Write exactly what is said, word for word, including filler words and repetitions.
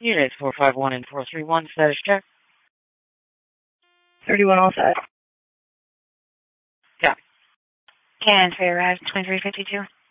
Units four five one and four three one, status check. thirty-one all set. Yeah. Can Fair arrive twenty-three fifty-two.